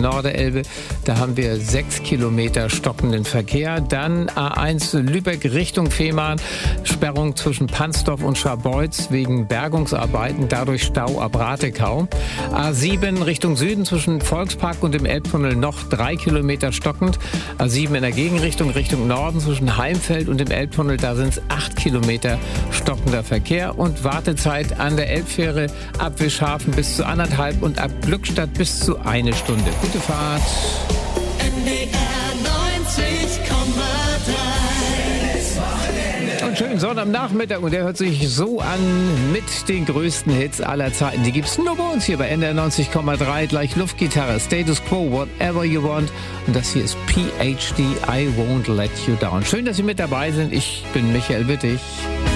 Norderelbe. Da haben wir 6 Kilometer stockenden Verkehr. Dann A1 Lübeck Richtung Fehmarn. Sperrung zwischen Pansdorf und Scharbeutz wegen Bergungsarbeiten. Dadurch Stau ab Ratekau. A7 Richtung Süden zwischen Volkspark und dem Elbtunnel noch 3 Kilometer stockend. A7 in der Gegenrichtung Richtung Norden zwischen Heimfeld und dem Elbtunnel. Da sind es 8 Kilometer stockender Verkehr. Und Wartezeit an der Elbfähre ab Wischhafen bis zu 1,5 und ab Glückstadt bis zu 1 Stunde. Gute Fahrt. NDR 90,3. Und schönen Sonnabendnachmittag. Und der hört sich so an mit den größten Hits aller Zeiten. Die gibt's nur bei uns hier bei NDR 90,3. Gleich Luftgitarre, Status Quo, Whatever You Want. Und das hier ist PhD, I Won't Let You Down. Schön, dass Sie mit dabei sind. Ich bin Michael Wittig.